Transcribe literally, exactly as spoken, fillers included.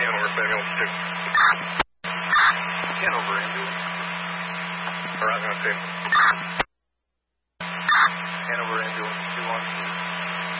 Hanover, ambulance two. Hanover ambulance. All right, I'm going to see.